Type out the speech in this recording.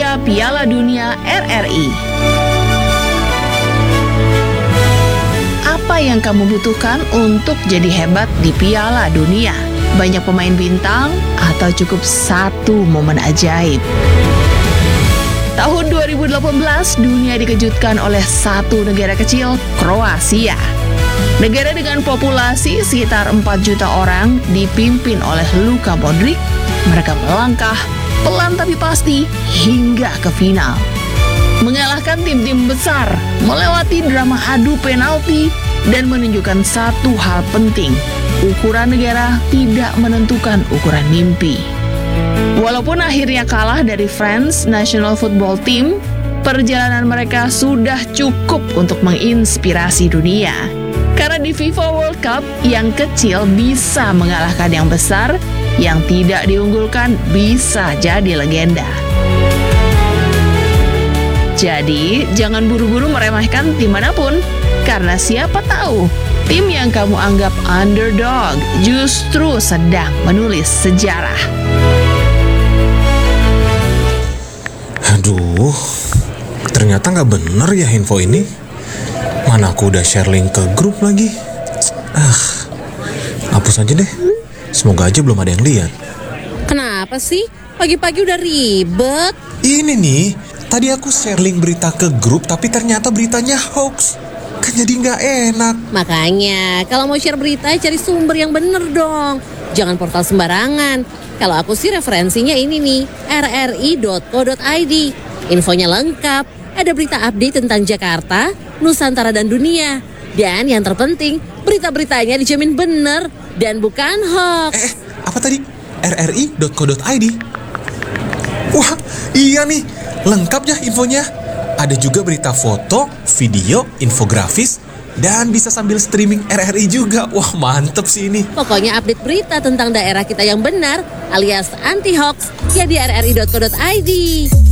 Indonesia Piala Dunia RRI. Apa yang kamu butuhkan untuk jadi hebat di Piala Dunia? Banyak pemain bintang atau cukup satu momen ajaib? Tahun 2018, dunia dikejutkan oleh satu negara kecil, Kroasia. Negara dengan populasi sekitar 4 juta orang dipimpin oleh Luka Modric. Mereka melangkah pelan tapi pasti hingga ke final. Mengalahkan tim-tim besar, melewati drama adu penalti, dan menunjukkan satu hal penting. Ukuran negara tidak menentukan ukuran mimpi. Walaupun akhirnya kalah dari France National Football Team, perjalanan mereka sudah cukup untuk menginspirasi dunia. Karena di FIFA World Cup, yang kecil bisa mengalahkan yang besar, yang tidak diunggulkan bisa jadi legenda. Jadi, jangan buru-buru meremehkan tim manapun, karena siapa tahu tim yang kamu anggap underdog justru sedang menulis sejarah. Aduh, ternyata nggak bener ya info ini. Mana aku udah share link ke grup lagi. Hapus aja deh. Semoga aja belum ada yang lihat. Kenapa sih? Pagi-pagi udah ribet. Ini nih, tadi aku share link berita ke grup, tapi ternyata beritanya hoax. Kan jadi nggak enak. Makanya, kalau mau share berita, cari sumber yang bener dong. Jangan portal sembarangan. Kalau aku sih referensinya ini nih, rri.co.id. Infonya lengkap, ada berita update tentang Jakarta, Nusantara dan dunia. Dan yang terpenting, berita-beritanya dijamin bener dan bukan hoax. Apa tadi? rri.co.id. Wah, iya nih, lengkap ya infonya. Ada juga berita foto, video, infografis, dan bisa sambil streaming RRI juga. Wah, mantep sih ini. Pokoknya update berita tentang daerah kita yang benar alias anti-hoax ya di rri.co.id.